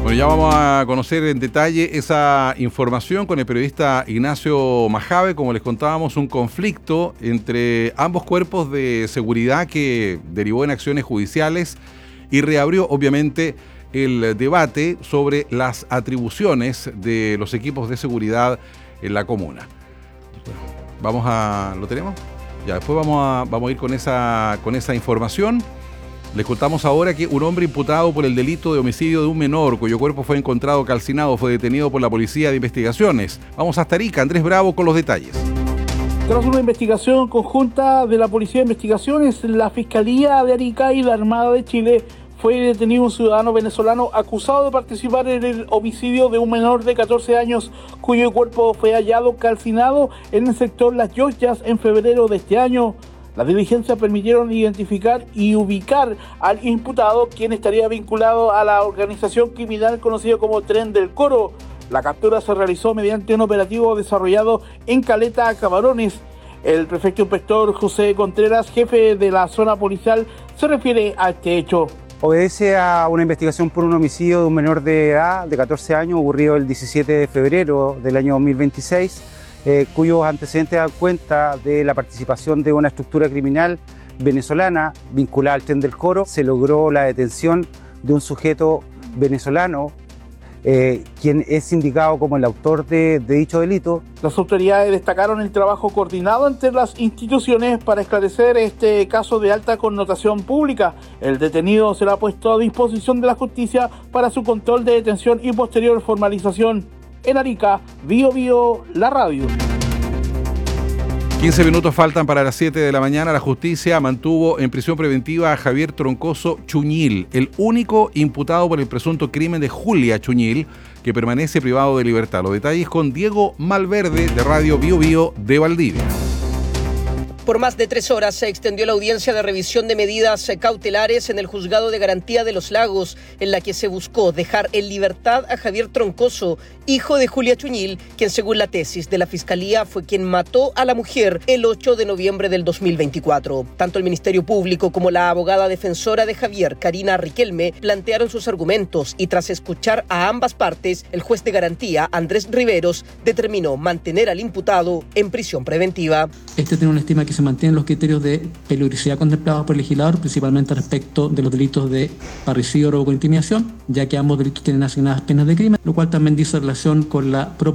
Bueno, ya vamos a conocer en detalle esa información con el periodista Ignacio Majave. Como les contábamos, un conflicto entre ambos cuerpos de seguridad que derivó en acciones judiciales y reabrió, obviamente, el debate sobre las atribuciones de los equipos de seguridad en la comuna. ¿Lo tenemos? Ya, después vamos a ir con esa información. Les contamos ahora que un hombre imputado por el delito de homicidio de un menor, cuyo cuerpo fue encontrado calcinado, fue detenido por la Policía de Investigaciones. Vamos hasta Arica, Andrés Bravo con los detalles. Tras una investigación conjunta de la Policía de Investigaciones, la Fiscalía de Arica y la Armada de Chile, fue detenido un ciudadano venezolano acusado de participar en el homicidio de un menor de 14 años, cuyo cuerpo fue hallado calcinado en el sector Las Yoyas en febrero de este año. Las diligencias permitieron identificar y ubicar al imputado, quien estaría vinculado a la organización criminal conocida como Tren del Coro. La captura se realizó mediante un operativo desarrollado en Caleta Camarones. El prefecto inspector José Contreras, jefe de la zona policial, se refiere a este hecho. Obedece a una investigación por un homicidio de un menor de edad de 14 años ocurrido el 17 de febrero del año 2026. Cuyos antecedentes dan cuenta de la participación de una estructura criminal venezolana vinculada al Tren del Coro. Se logró la detención de un sujeto venezolano, quien es indicado como el autor de dicho delito. Las autoridades destacaron el trabajo coordinado entre las instituciones para esclarecer este caso de alta connotación pública. El detenido será puesto a disposición de la justicia para su control de detención y posterior formalización. En Arica, Bío Bío, la radio. 15 minutos faltan para las 7 de la mañana. La justicia mantuvo en prisión preventiva a Javier Troncoso Chuñil, el único imputado por el presunto crimen de Julia Chuñil, que permanece privado de libertad. Los detalles con Diego Malverde, de Radio Bío Bío de Valdivia. Por más de 3 horas se extendió la audiencia de revisión de medidas cautelares en el Juzgado de Garantía de Los Lagos, en la que se buscó dejar en libertad a Javier Troncoso, hijo de Julia Chuñil, quien según la tesis de la Fiscalía fue quien mató a la mujer el 8 de noviembre del 2024. Tanto el Ministerio Público como la abogada defensora de Javier, Karina Riquelme, plantearon sus argumentos y tras escuchar a ambas partes, el juez de garantía, Andrés Riveros, determinó mantener al imputado en prisión preventiva. Este tiene una estima que se mantienen los criterios de peligrosidad contemplados por el legislador, principalmente respecto de los delitos de parricidio, robo con intimidación, ya que ambos delitos tienen asignadas penas de crimen, lo cual también dice relación con la